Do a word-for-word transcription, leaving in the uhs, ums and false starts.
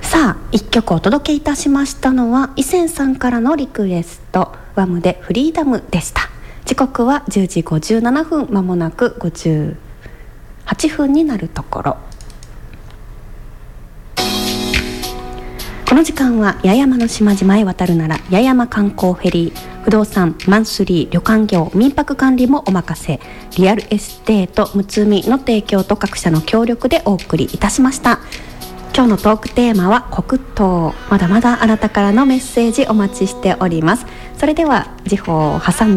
さあいっきょくお届けいたしましたのは伊勢さんからのリクエスト、ワムでフリーダムでした。時刻はじゅうじごじゅうななふん、まもなくごじゅうはっぷんになるところ。この時間は八重山の島々へ渡るなら八重山観光フェリー、不動産、マンスリー、旅館業、民泊管理もお任せ、リアルエステートむつみの提供と各社の協力でお送りいたしました。今日のトークテーマは黒糖。まだまだあなたからのメッセージお待ちしております。それでは時報を挟んで